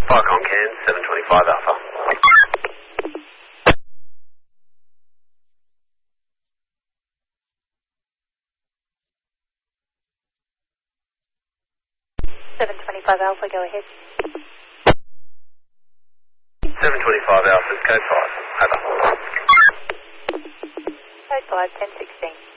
Falcon Can, 725 Alpha. 725 Alpha, go ahead. 725 Alpha, code 5. Over. Code 5, 1016.